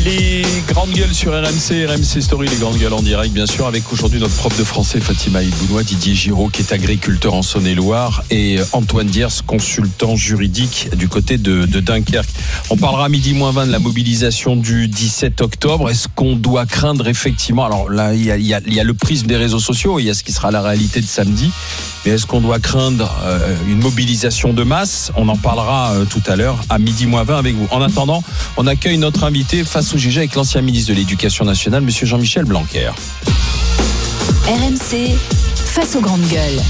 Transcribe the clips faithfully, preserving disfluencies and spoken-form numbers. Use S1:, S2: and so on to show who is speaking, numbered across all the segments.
S1: Les grandes gueules sur R M C, R M C Story, les grandes gueules en direct, bien sûr, avec aujourd'hui notre prof de français Fatima Ibounois, Didier Giraud, qui est agriculteur en Saône-et-Loire, et Antoine Diers, consultant juridique du côté de, de Dunkerque. On parlera à midi moins vingt de la mobilisation du dix-sept octobre. Est-ce qu'on doit craindre effectivement, alors là, il y a, il y a, il y a le prisme des réseaux sociaux, il y a ce qui sera la réalité de samedi, mais est-ce qu'on doit craindre euh, une mobilisation de masse? On en parlera euh, tout à l'heure à midi moins vingt avec vous. En attendant, on accueille notre invité face au G G avec l'ancien ministre de l'Éducation nationale, monsieur Jean-Michel Blanquer.
S2: R M C, face aux grandes gueules.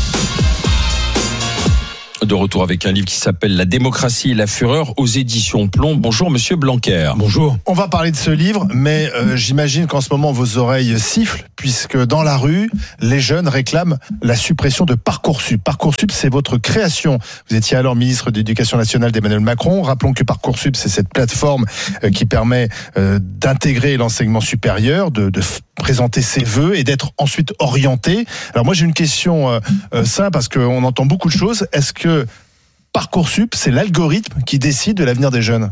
S1: De retour avec un livre qui s'appelle La démocratie et la fureur aux éditions Plomb. Bonjour monsieur Blanquer.
S3: Bonjour. On va parler de ce livre, mais euh, j'imagine qu'en ce moment vos oreilles sifflent, puisque dans la rue, les jeunes réclament la suppression de Parcoursup. Parcoursup, c'est votre création. Vous étiez alors ministre de l'Éducation nationale d'Emmanuel Macron. Rappelons que Parcoursup, c'est cette plateforme euh, qui permet euh, d'intégrer l'enseignement supérieur, de, de f- présenter ses vœux et d'être ensuite orienté. Alors moi j'ai une question euh, euh, simple, parce qu'on entend beaucoup de choses. Est-ce que Parcoursup, c'est l'algorithme qui décide de l'avenir des jeunes?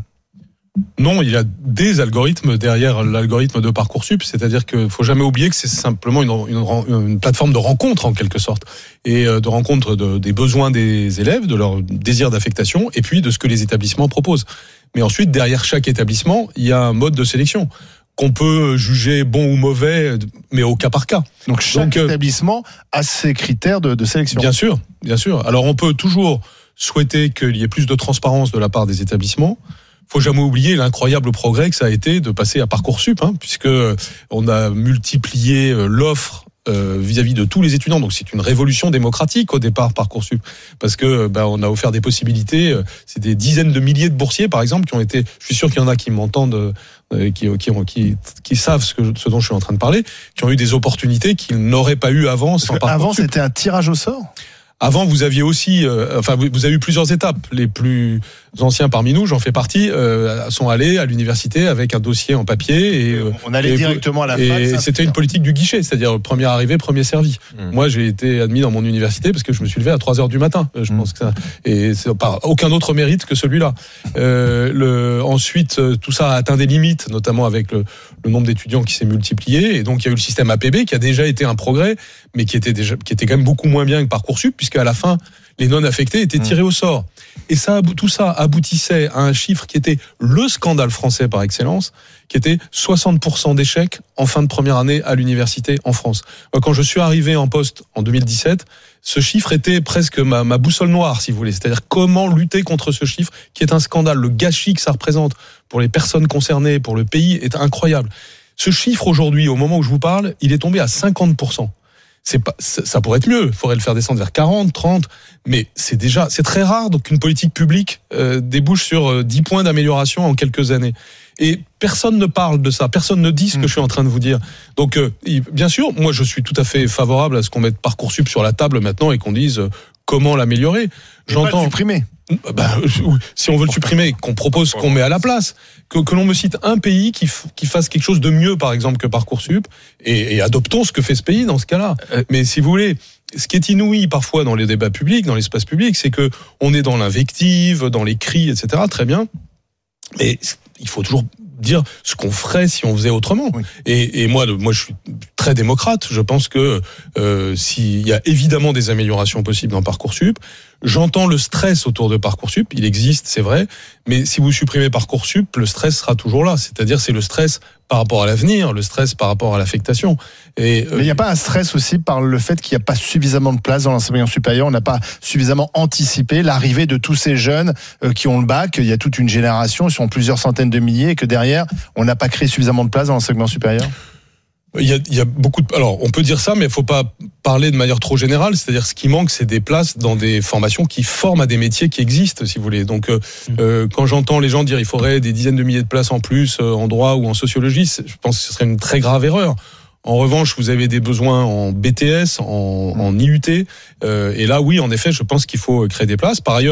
S4: Non, il y a des algorithmes derrière l'algorithme de Parcoursup, c'est-à-dire qu'il ne faut jamais oublier que c'est simplement une, une, une plateforme de rencontre en quelque sorte, et de rencontre de, des besoins des élèves, de leur désir d'affectation, et puis de ce que les établissements proposent. Mais ensuite, derrière chaque établissement, il y a un mode de sélection qu'on peut juger bon ou mauvais, mais au cas par cas.
S3: Donc chaque Donc, établissement a ses critères de, de sélection.
S4: Bien sûr, bien sûr. Alors on peut toujours souhaiter qu'il y ait plus de transparence de la part des établissements. Faut jamais oublier l'incroyable progrès que ça a été de passer à Parcoursup, hein, puisque on a multiplié l'offre Euh, vis-à-vis de tous les étudiants. Donc c'est une révolution démocratique au départ, Parcoursup, parce que bah, on a offert des possibilités. C'est des dizaines de milliers de boursiers par exemple qui ont été, je suis sûr qu'il y en a qui m'entendent, euh, qui, qui, qui, qui savent ce, que, ce dont je suis en train de parler, qui ont eu des opportunités qu'ils n'auraient pas eu avant sans Parcoursup.
S3: Avant c'était un tirage au sort.
S4: Avant, vous aviez aussi, euh, enfin, vous avez eu plusieurs étapes. Les plus anciens parmi nous, j'en fais partie, euh, sont allés à l'université avec un dossier en papier et euh,
S3: on allait
S4: et,
S3: directement à la
S4: et
S3: fac.
S4: Et c'était une politique du guichet, c'est-à-dire premier arrivé, premier servi. Mmh. Moi, j'ai été admis dans mon université parce que je me suis levé à trois heures du matin. Je mmh. pense que ça, et c'est pas aucun autre mérite que celui-là. Euh, le, ensuite, tout ça a atteint des limites, notamment avec le, le nombre d'étudiants qui s'est multiplié. Et donc, il y a eu le système A P B qui a déjà été un progrès, mais qui était déjà, qui était quand même beaucoup moins bien que Parcoursup, puisqu'à la fin, les non-affectés étaient tirés au sort. Et ça, tout ça aboutissait à un chiffre qui était le scandale français par excellence, qui était soixante pour cent d'échecs en fin de première année à l'université en France. Quand je suis arrivé en poste en deux mille dix-sept, ce chiffre était presque ma, ma boussole noire, si vous voulez. C'est-à-dire comment lutter contre ce chiffre qui est un scandale. Le gâchis que ça représente pour les personnes concernées, pour le pays, est incroyable. Ce chiffre aujourd'hui, au moment où je vous parle, il est tombé à cinquante pour cent. C'est pas, ça pourrait être mieux. Il faudrait le faire descendre vers quarante, trente. Mais c'est déjà, c'est très rare donc qu'une politique publique euh, débouche sur euh, dix points d'amélioration en quelques années. Et personne ne parle de ça. Personne ne dit ce que je suis en train de vous dire. Donc, euh, bien sûr, moi, je suis tout à fait favorable à ce qu'on mette Parcoursup sur la table maintenant et qu'on dise euh, comment l'améliorer.
S3: J'entends. Pas le supprimer.
S4: Ben, si on veut le supprimer, qu'on propose ce qu'on met à la place, que, que l'on me cite un pays qui, f- qui fasse quelque chose de mieux, par exemple, que Parcoursup, et, et adoptons ce que fait ce pays dans ce cas-là. Euh, Mais si vous voulez, ce qui est inouï parfois dans les débats publics, dans l'espace public, c'est que on est dans l'invective, dans les cris, et cetera. Très bien, mais il faut toujours dire ce qu'on ferait si on faisait autrement. Oui. Et, et moi, moi, je suis très démocrate. Je pense que euh, s'il y a évidemment des améliorations possibles dans Parcoursup, j'entends le stress autour de Parcoursup. Il existe, c'est vrai. Mais si vous supprimez Parcoursup, le stress sera toujours là. C'est-à-dire, c'est le stress par rapport à l'avenir, le stress par rapport à l'affectation. Et, euh,
S3: mais il n'y a pas un stress aussi par le fait qu'il n'y a pas suffisamment de place dans l'enseignement supérieur, on n'a pas suffisamment anticipé l'arrivée de tous ces jeunes euh, qui ont le bac, il y a toute une génération, ils sont plusieurs centaines de milliers, et que derrière, on n'a pas créé suffisamment de place dans l'enseignement supérieur?
S4: Il y a, il y a beaucoup de, alors on peut dire ça, mais il faut pas parler de manière trop générale. C'est-à-dire, ce qui manque, c'est des places dans des formations qui forment à des métiers qui existent, si vous voulez. Donc, euh, mmh. quand j'entends les gens dire il faudrait des dizaines de milliers de places en plus euh, en droit ou en sociologie, je pense que ce serait une très grave erreur. En revanche, vous avez des besoins en B T S, en, en I U T, euh, et là, oui, en effet, je pense qu'il faut créer des places. Par ailleurs,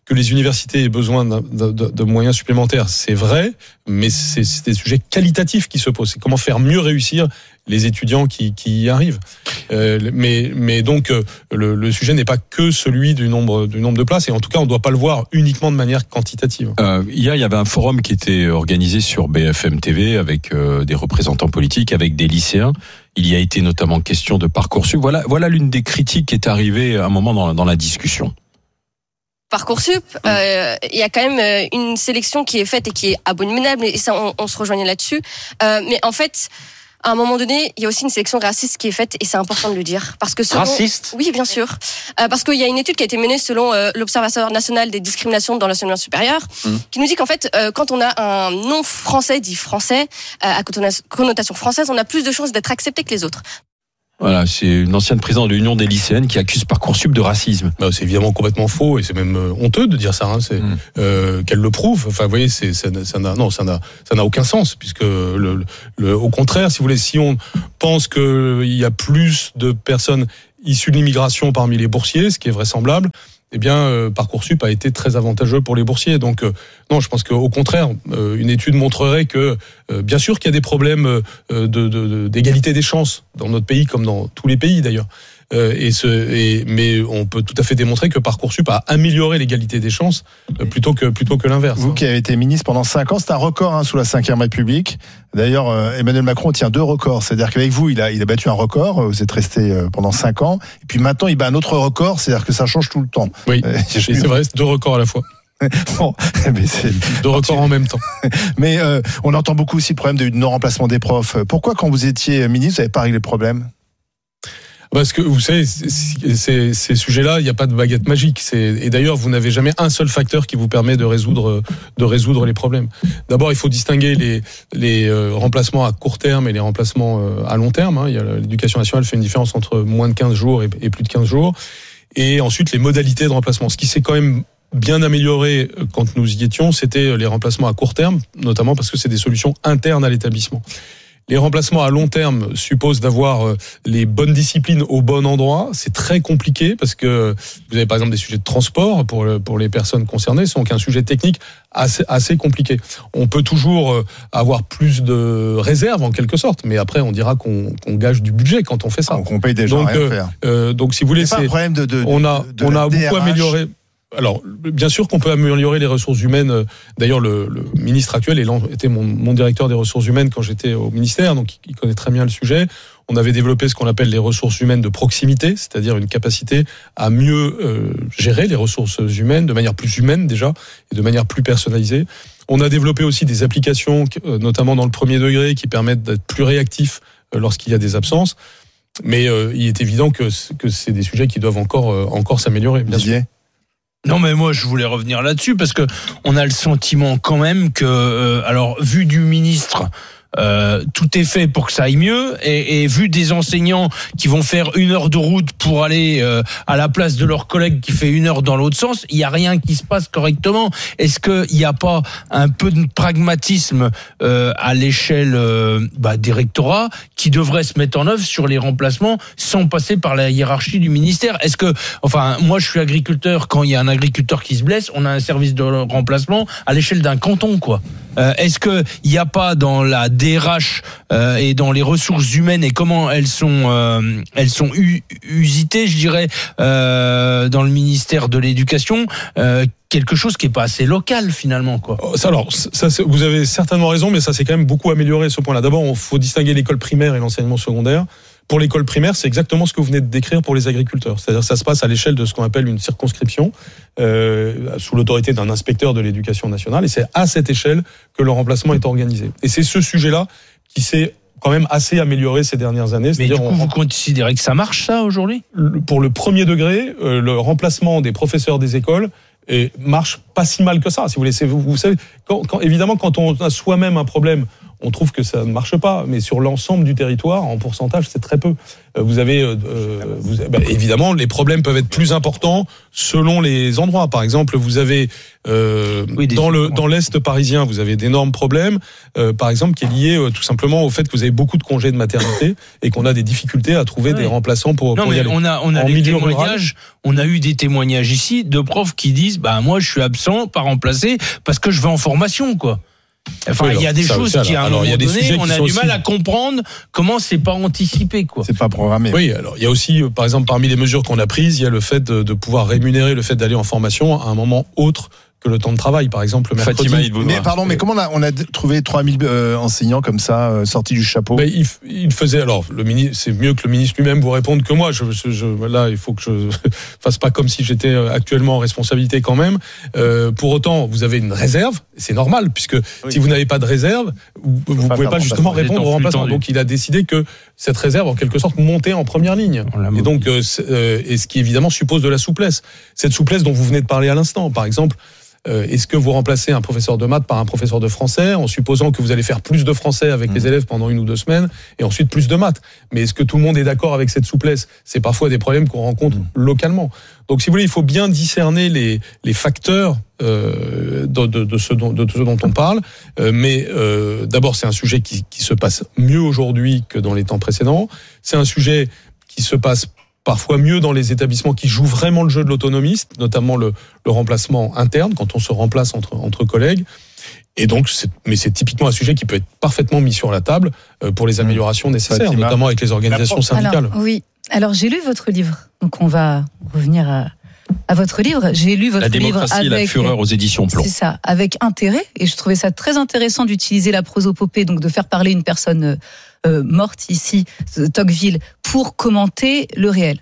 S4: que les universités aient besoin de, de, de moyens supplémentaires, c'est vrai, mais c'est, c'est des sujets qualitatifs qui se posent. C'est comment faire mieux réussir les étudiants qui, qui y arrivent. Euh, mais, mais donc, euh, le, le sujet n'est pas que celui du nombre, du nombre de places, et en tout cas, on ne doit pas le voir uniquement de manière quantitative.
S1: Euh, hier, il y avait un forum qui était organisé sur B F M T V avec euh, des représentants politiques, avec des lycéens. Il y a été notamment question de Parcoursup. Voilà, voilà l'une des critiques qui est arrivée à un moment dans, dans la discussion.
S5: Parcoursup, euh, il y a quand même une sélection qui est faite et qui est abominable, et ça, on, on se rejoignait là-dessus. Euh, mais en fait, à un moment donné, il y a aussi une sélection raciste qui est faite, et c'est important de le dire. Parce que selon...
S6: Raciste ?
S5: Oui, bien sûr. Euh, parce qu'il y a une étude qui a été menée selon euh, l'Observatoire national des discriminations dans l'enseignement supérieur, mmh. qui nous dit qu'en fait, euh, quand on a un nom français dit français, euh, à connotation française, on a plus de chances d'être accepté que les autres.
S1: Voilà, c'est une ancienne présidente de l'Union des lycéennes qui accuse Parcoursup de racisme.
S4: Bah, c'est évidemment complètement faux, et c'est même honteux de dire ça. Hein. C'est mmh. euh, qu'elle le prouve. Enfin, vous voyez, c'est, ça, ça n'a, non, ça n'a, ça n'a aucun sens, puisque le, le, au contraire, si vous voulez, si on pense qu'il y a plus de personnes issues de l'immigration parmi les boursiers, ce qui est vraisemblable, eh bien, euh, Parcoursup a été très avantageux pour les boursiers. Donc, euh, non, je pense qu'au contraire, euh, une étude montrerait que, euh, bien sûr qu'il y a des problèmes euh, de, de, de, d'égalité des chances dans notre pays, comme dans tous les pays d'ailleurs. Euh, et ce, et, mais on peut tout à fait démontrer que Parcoursup a amélioré l'égalité des chances euh, plutôt que plutôt que l'inverse.
S3: Vous qui avez été ministre pendant cinq ans, c'est un record hein, sous la cinquième République. D'ailleurs, euh, Emmanuel Macron tient deux records. C'est-à-dire qu'avec vous, il a, il a battu un record. Vous êtes resté euh, pendant cinq ans. Et puis maintenant, il bat un autre record. C'est-à-dire que ça change tout le temps.
S4: Oui, euh, c'est vrai, c'est deux records à la fois.
S3: Bon, mais c'est
S4: deux records en même temps.
S3: Mais euh, on entend beaucoup aussi le problème du non-remplacement des profs. Pourquoi, quand vous étiez ministre, vous n'avez pas réglé le problème ?
S4: Parce que vous savez, ces, ces sujets-là, il n'y a pas de baguette magique. C'est, et d'ailleurs, vous n'avez jamais un seul facteur qui vous permet de résoudre, de résoudre les problèmes. D'abord, il faut distinguer les, les remplacements à court terme et les remplacements à long terme. Hein. Il y a, l'éducation nationale fait une différence entre moins de quinze jours et, et plus de quinze jours. Et ensuite, les modalités de remplacement. Ce qui s'est quand même bien amélioré quand nous y étions, c'était les remplacements à court terme, notamment parce que c'est des solutions internes à l'établissement. Les remplacements à long terme supposent d'avoir les bonnes disciplines au bon endroit. C'est très compliqué parce que vous avez par exemple des sujets de transport pour, le, pour les personnes concernées. C'est donc un sujet technique assez, assez compliqué. On peut toujours avoir plus de réserves en quelque sorte, mais après on dira qu'on, qu'on gage du budget quand on fait ça.
S3: Donc on paye des gens
S4: donc,
S3: à rien faire.
S4: Euh, donc si vous voulez,
S3: c'est, c'est pas un problème de, de,
S4: on a,
S3: de
S4: on a
S3: D R H.
S4: beaucoup amélioré. Alors, bien sûr qu'on peut améliorer les ressources humaines. D'ailleurs, le, le ministre actuel était mon, mon directeur des ressources humaines quand j'étais au ministère, donc il connaît très bien le sujet. On avait développé ce qu'on appelle les ressources humaines de proximité, c'est-à-dire une capacité à mieux euh, gérer les ressources humaines de manière plus humaine déjà et de manière plus personnalisée. On a développé aussi des applications, notamment dans le premier degré, qui permettent d'être plus réactifs lorsqu'il y a des absences. Mais euh, il est évident que, que c'est des sujets qui doivent encore, euh, encore s'améliorer. Bien sûr.
S6: Non mais moi je voulais revenir là-dessus parce que on a le sentiment quand même que euh, alors vu du ministre Euh, tout est fait pour que ça aille mieux et, et vu des enseignants qui vont faire une heure de route pour aller euh, à la place de leur collègue qui fait une heure dans l'autre sens, il y a rien qui se passe correctement. Est-ce qu'il n'y a pas un peu de pragmatisme euh, à l'échelle euh, bah, des rectorats qui devrait se mettre en œuvre sur les remplacements sans passer par la hiérarchie du ministère? Est-ce que, enfin, moi je suis agriculteur, quand il y a un agriculteur qui se blesse, on a un service de remplacement à l'échelle d'un canton, quoi. Euh, est-ce que il n'y a pas dans la D R H euh, et dans les ressources humaines et comment elles sont euh, elles sont u- usitées, je dirais, euh, dans le ministère de l'Éducation, euh, quelque chose qui est pas assez local finalement, quoi.
S4: Ça, alors, ça, c'est, vous avez certainement raison, mais ça s'est quand même beaucoup amélioré ce point-là. D'abord, il faut distinguer l'école primaire et l'enseignement secondaire. Pour l'école primaire, c'est exactement ce que vous venez de décrire pour les agriculteurs. C'est-à-dire que ça se passe à l'échelle de ce qu'on appelle une circonscription, euh, sous l'autorité d'un inspecteur de l'éducation nationale, et c'est à cette échelle que le remplacement est organisé. Et c'est ce sujet-là qui s'est quand même assez amélioré ces dernières années.
S6: Mais
S4: C'est-à-dire
S6: du coup,
S4: on,
S6: vous considérez que ça marche, ça, aujourd'hui ?
S4: Pour le premier degré, euh, le remplacement des professeurs des écoles et marche pas si mal que ça, si vous voulez. C'est, vous, vous savez, quand, quand, évidemment, quand on a soi-même un problème, on trouve que ça ne marche pas. Mais sur l'ensemble du territoire, en pourcentage, c'est très peu. Vous avez, euh, vous, bah, évidemment, les problèmes peuvent être plus importants selon les endroits. Par exemple, vous avez euh, oui, dans le dans l'est parisien, vous avez d'énormes problèmes. Euh, par exemple, qui est lié euh, tout simplement au fait que vous avez beaucoup de congés de maternité et qu'on a des difficultés à trouver oui. des remplaçants pour.
S6: Non,
S4: pour
S6: mais
S4: y aller.
S6: on a on a
S4: en
S6: des témoignages. On a eu des témoignages ici de profs qui disent, bah moi je suis absent, pas remplacé, parce que je vais en formation, quoi. Enfin, il oui, y a des choses qui, à un moment donné, on a du mal à comprendre comment c'est pas anticipé, quoi.
S3: C'est pas programmé.
S4: Oui, alors il y a aussi, par exemple, parmi les mesures qu'on a prises, il y a le fait de, de pouvoir rémunérer le fait d'aller en formation à un moment autre que le temps de travail, par exemple, le mercredi.
S1: Fatima Ibouna.
S3: Mais pardon, mais comment on a, on a trouvé trois mille euh, enseignants comme ça, euh, sortis du chapeau?
S4: Ben, il, il faisait, alors, le ministre, c'est mieux que le ministre lui-même vous réponde que moi. Je, je, je, là, il faut que je fasse pas comme si j'étais actuellement en responsabilité quand même. Euh, pour autant, vous avez une réserve, c'est normal, puisque oui. si vous n'avez pas de réserve, vous ne pouvez pas justement répondre au remplacement. Donc, il a décidé que cette réserve, en quelque sorte, montait en première ligne. Et donc, euh, et ce qui évidemment suppose de la souplesse. Cette souplesse dont vous venez de parler à l'instant, par exemple, Euh, est-ce que vous remplacez un professeur de maths par un professeur de français en supposant que vous allez faire plus de français avec mmh. les élèves pendant une ou deux semaines et ensuite plus de maths? Mais est-ce que tout le monde est d'accord avec cette souplesse? C'est parfois des problèmes qu'on rencontre mmh. localement. Donc, si vous voulez, il faut bien discerner les, les facteurs euh, de, de, de, ce dont, de ce dont on parle. Euh, mais euh, d'abord, c'est un sujet qui, qui se passe mieux aujourd'hui que dans les temps précédents. C'est un sujet qui se passe parfois mieux dans les établissements qui jouent vraiment le jeu de l'autonomiste, notamment le, le remplacement interne, quand on se remplace entre, entre collègues. Et donc, c'est, mais c'est typiquement un sujet qui peut être parfaitement mis sur la table pour les améliorations nécessaires, Fatima. Notamment avec les organisations syndicales.
S7: Alors, oui. Alors, j'ai lu votre livre. Donc, on va revenir à, à votre livre. J'ai lu votre
S1: livre. La démocratie
S7: livre
S1: et
S7: avec,
S1: la fureur aux éditions Plomb.
S7: C'est ça, avec intérêt. Et je trouvais ça très intéressant d'utiliser la prosopopée, donc de faire parler une personne euh, morte ici, de Tocqueville, pour commenter le réel.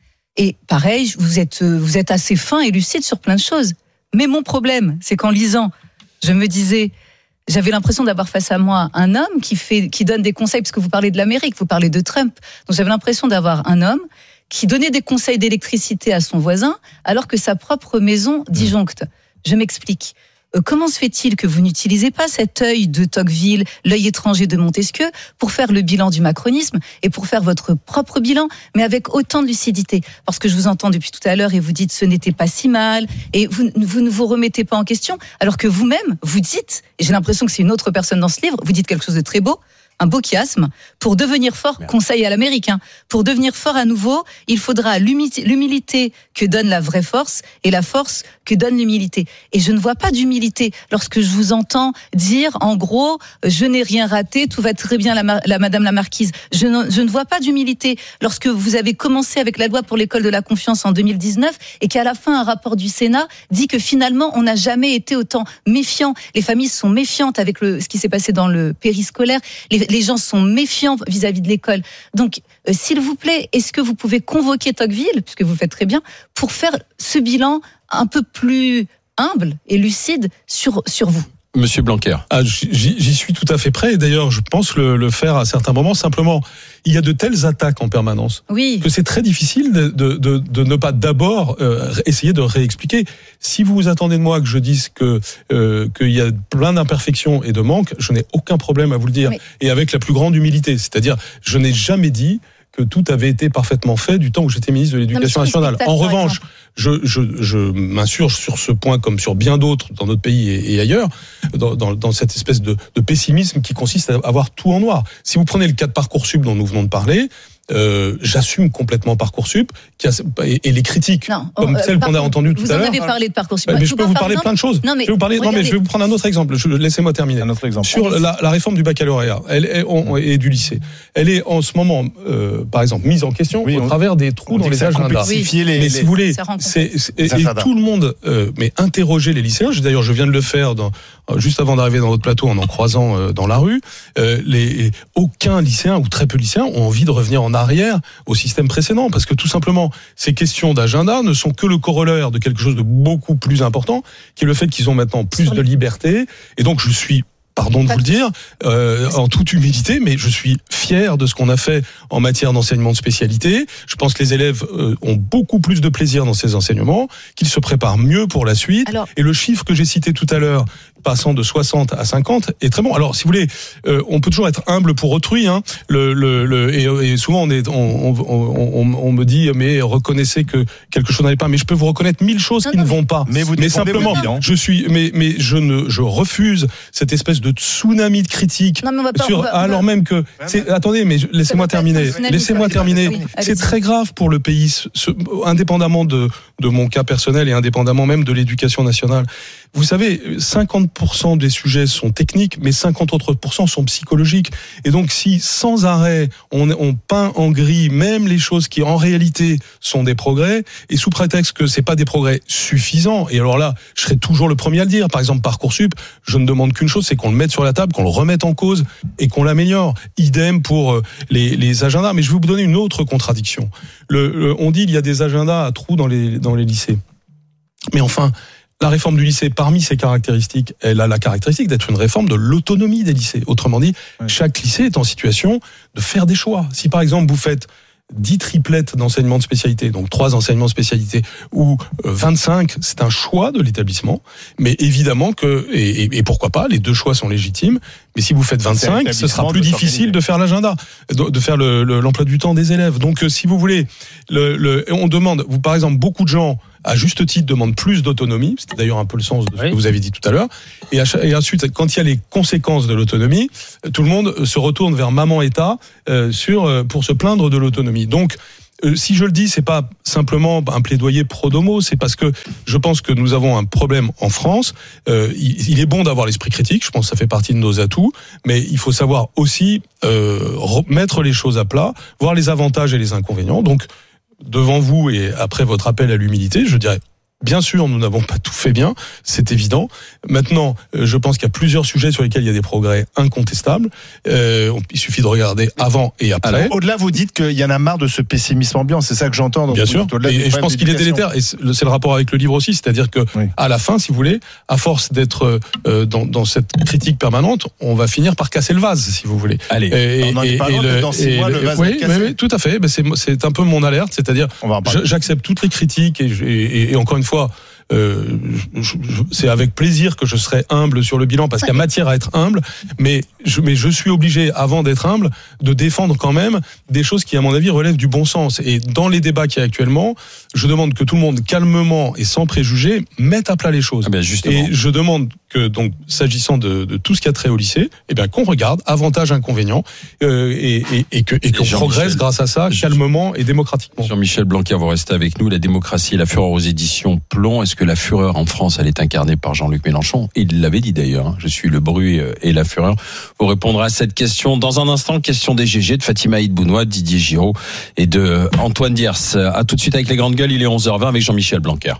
S7: Et pareil, vous êtes, vous êtes assez fin et lucide sur plein de choses. Mais mon problème, c'est qu'en lisant, je me disais, j'avais l'impression d'avoir face à moi un homme qui fait, qui donne des conseils, parce que vous parlez de l'Amérique, vous parlez de Trump. Donc j'avais l'impression d'avoir un homme qui donnait des conseils d'électricité à son voisin, alors que sa propre maison disjoncte. Je m'explique. Comment se fait-il que vous n'utilisez pas cet œil de Tocqueville, l'œil étranger de Montesquieu, pour faire le bilan du macronisme et pour faire votre propre bilan, mais avec autant de lucidité? Parce que je vous entends depuis tout à l'heure et vous dites ce n'était pas si mal, et vous, vous ne vous remettez pas en question, alors que vous-même, vous dites, et j'ai l'impression que c'est une autre personne dans ce livre, vous dites quelque chose de très beau, un beau chiasme, pour devenir fort, Merde. Conseil à l'américain, pour devenir fort à nouveau, il faudra l'humilité, l'humilité que donne la vraie force et la force que donne l'humilité. Et je ne vois pas d'humilité lorsque je vous entends dire, en gros, je n'ai rien raté, tout va très bien, la, la madame la marquise. Je ne, je ne vois pas d'humilité lorsque vous avez commencé avec la loi pour l'école de la confiance en deux mille dix-neuf et qu'à la fin, un rapport du Sénat dit que finalement, on n'a jamais été autant méfiant. Les familles sont méfiantes avec le, ce qui s'est passé dans le périscolaire. Les, les gens sont méfiants vis-à-vis de l'école. Donc, euh, s'il vous plaît, est-ce que vous pouvez convoquer Tocqueville, puisque vous le faites très bien, pour faire ce bilan un peu plus humble et lucide sur, sur vous?
S1: Monsieur Blanquer.
S4: Ah, j'y, j'y suis tout à fait prêt. D'ailleurs, je pense le, le faire à certains moments. Simplement, il y a de telles attaques en permanence
S7: oui.
S4: que c'est très difficile de, de, de, de ne pas d'abord euh, essayer de réexpliquer. Si vous vous attendez de moi que je dise que euh, qu'il y a plein d'imperfections et de manques, je n'ai aucun problème à vous le dire. Mais... Et avec la plus grande humilité. C'est-à-dire, je n'ai jamais dit que tout avait été parfaitement fait du temps où j'étais ministre de l'Éducation nationale. En revanche, je, je, je m'insurge sur ce point comme sur bien d'autres dans notre pays et, et ailleurs, dans, dans, dans cette espèce de, de pessimisme qui consiste à avoir tout en noir. Si vous prenez le cas de Parcoursup dont nous venons de parler, Euh, j'assume complètement Parcoursup qui a, et, et les critiques
S7: non,
S4: comme
S7: euh,
S4: celles qu'on a entendues tout à l'heure.
S7: Vous en avez parlé de Parcoursup.
S4: Bah, mais je peux vous parler de plein de choses.
S7: Non mais,
S4: je vais vous parler. Non mais je vais vous prendre un autre exemple. Je, laissez-moi terminer.
S3: Un autre exemple.
S4: Sur la, la réforme du baccalauréat, elle est, on, et du lycée, elle est en ce moment, euh, par exemple, mise en question oui, au on, travers des trous dans les agendas.
S3: Oui. Les,
S4: mais
S3: les,
S4: si vous voulez, c'est, c'est, et, et tout le monde, euh, mais interroger les lycéens. D'ailleurs, je viens de le faire dans, juste avant d'arriver dans votre plateau en en croisant euh, dans la rue. Euh, les, aucun lycéen ou très peu de lycéens ont envie de revenir en arrière au système précédent, parce que tout simplement, ces questions d'agenda ne sont que le corollaire de quelque chose de beaucoup plus important, qui est le fait qu'ils ont maintenant plus de liberté. Et donc, je suis pardon de vous le dire, euh, en toute humilité, mais je suis fier de ce qu'on a fait en matière d'enseignement de spécialité. Je pense que les élèves euh, ont beaucoup plus de plaisir dans ces enseignements, qu'ils se préparent mieux pour la suite. Alors, et le chiffre que j'ai cité tout à l'heure, passant de soixante à cinquante est très bon. Alors, si vous voulez, euh, on peut toujours être humble pour autrui. Hein. Le, le, le, et, et souvent, on, est, on, on, on, on me dit, mais reconnaissez que quelque chose n'allait pas. Mais je peux vous reconnaître mille choses non, qui non, ne vont pas.
S3: Mais, vous
S4: mais simplement, je suis, mais, mais je ne, je refuse cette espèce de tsunami de critiques. Non, mais on va pas, sur, on va, alors on va... même que, c'est, attendez, mais laissez-moi terminer. Laissez-moi terminer. Oui, c'est très grave pour le pays, ce, indépendamment de, de mon cas personnel et indépendamment même de l'éducation nationale. Vous savez, cinquante pour cent des sujets sont techniques, mais cinquante autres pourcents sont psychologiques. Et donc, si sans arrêt, on, on peint en gris même les choses qui, en réalité, sont des progrès, et sous prétexte que c'est pas des progrès suffisants, et alors là, je serai toujours le premier à le dire. Par exemple, Parcoursup, je ne demande qu'une chose, c'est qu'on le mette sur la table, qu'on le remette en cause, et qu'on l'améliore. Idem pour les, les agendas. Mais je vais vous donner une autre contradiction. Le, le, on dit qu'il y a des agendas à trous dans les, dans les lycées. Mais enfin, la réforme du lycée, parmi ses caractéristiques, elle a la caractéristique d'être une réforme de l'autonomie des lycées. Autrement dit, oui. Chaque lycée est en situation de faire des choix. Si par exemple vous faites dix triplettes d'enseignement de spécialité, donc trois enseignements de spécialité, ou vingt-cinq, c'est un choix de l'établissement. Mais évidemment que, et, et, et pourquoi pas, les deux choix sont légitimes. Mais si vous faites vingt-cinq, ce sera plus difficile de faire l'agenda, de, de faire le, le, l'emploi du temps des élèves. Donc, si vous voulez, le, le, on demande, vous par exemple, beaucoup de gens, à juste titre, demandent plus d'autonomie. C'était d'ailleurs un peu le sens de ce oui. que vous avez dit tout à l'heure. Et, à, et ensuite, quand il y a les conséquences de l'autonomie, tout le monde se retourne vers maman État euh, sur pour se plaindre de l'autonomie. Donc, euh, si je le dis, c'est pas simplement un plaidoyer pro domo, c'est parce que je pense que nous avons un problème en France. Euh, il, il est bon d'avoir l'esprit critique, je pense que ça fait partie de nos atouts, mais il faut savoir aussi euh, mettre les choses à plat, voir les avantages et les inconvénients. Donc, devant vous et après votre appel à l'humilité, je dirais, bien sûr, nous n'avons pas tout fait bien, c'est évident. Maintenant, je pense qu'il y a plusieurs sujets sur lesquels il y a des progrès incontestables. Euh, il suffit de regarder avant et après.
S3: Alors, au-delà, vous dites qu'il y en a marre de ce pessimisme ambiant, c'est ça que j'entends. Donc
S4: bien sûr, et, et je pense qu'il est délétère, et c'est le rapport avec le livre aussi, c'est-à-dire que oui. à la fin, si vous voulez, à force d'être euh, dans, dans cette critique permanente, on va finir par casser le vase, si vous voulez.
S3: Allez, et, on en est pas loin, dans six mois, le, le vase
S4: oui,
S3: va être cassé.
S4: Oui, oui, tout à fait. Ben c'est, c'est un peu mon alerte, c'est-à-dire, j'accepte toutes les critiques et, et, et encore une fois, Euh, je, je, c'est avec plaisir que je serai humble sur le bilan parce qu'il y a matière à être humble, mais je, mais je suis obligé, avant d'être humble, de défendre quand même des choses qui, à mon avis, relèvent du bon sens. Et dans les débats qu'il y a actuellement, je demande que tout le monde, calmement et sans préjugés, mette à plat les choses.
S1: Ah ben justement.
S4: Et je demande que, donc, s'agissant de, de tout ce qui a trait au lycée, eh bien, qu'on regarde avantages, inconvénients, euh, et, et, et, que, et qu'on et progresse grâce à ça, calmement et démocratiquement.
S1: Jean-Michel Blanquer, vous restez avec nous. La démocratie et la fureur aux éditions Plomb. Est-ce que la fureur en France, elle est incarnée par Jean-Luc Mélenchon? Il l'avait dit d'ailleurs, hein, je suis le bruit et la fureur. Vous répondrez à cette question dans un instant. Question des G G de Fatima Hidbounoua, Didier Giraud et de Antoine Diers. À tout de suite avec les grandes gueules, il est onze heures vingt avec Jean-Michel Blanquer.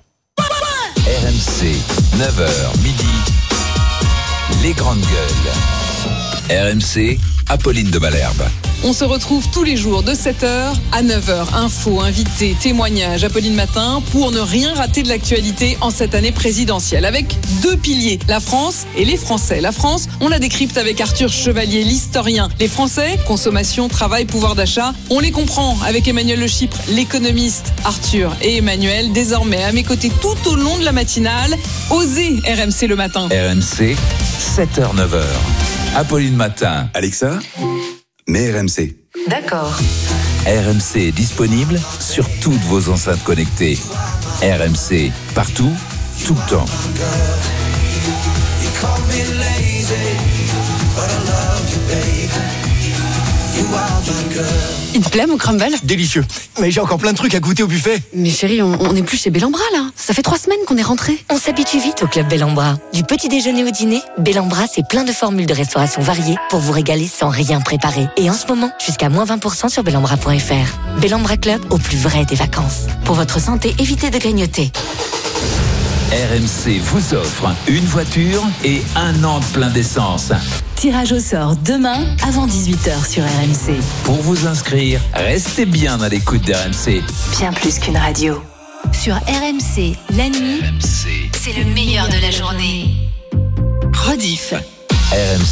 S8: R M C, neuf heures midi, les grandes gueules. R M C, Apolline de Malherbe.
S9: On se retrouve tous les jours de sept heures à neuf heures. Infos, invités, témoignages, Apolline Matin, pour ne rien rater de l'actualité en cette année présidentielle. Avec deux piliers, la France et les Français. La France, on la décrypte avec Arthur Chevalier, l'historien. Les Français, consommation, travail, pouvoir d'achat, on les comprend avec Emmanuel Le Chypre, l'économiste. Arthur et Emmanuel, désormais à mes côtés tout au long de la matinale. Osez R M C le matin.
S8: R M C, sept heures neuf heures. Apolline Matin.
S10: Alexa, mets R M C.
S2: D'accord.
S8: R M C est disponible sur toutes vos enceintes connectées. R M C, partout, tout le temps.
S11: Il te plaît mon crumble?
S12: Délicieux. Mais j'ai encore plein de trucs à goûter au buffet.
S11: Mais chérie, on, on est plus chez Bellambra là. Ça fait trois semaines qu'on est rentrés.
S13: On s'habitue vite au club Bellambra. Du petit déjeuner au dîner, Bellambra c'est plein de formules de restauration variées pour vous régaler sans rien préparer. Et en ce moment, jusqu'à moins vingt pour cent sur bellambra point f r. Bellambra Club, au plus vrai des vacances. Pour votre santé, évitez de grignoter.
S8: R M C vous offre une voiture et un an de plein d'essence.
S2: Tirage au sort demain avant dix-huit heures sur R M C.
S8: Pour vous inscrire, restez bien à l'écoute d'R M C.
S2: Bien plus qu'une radio. Sur R M C, la nuit, c'est le meilleur de la journée. Rediff.
S8: R M C.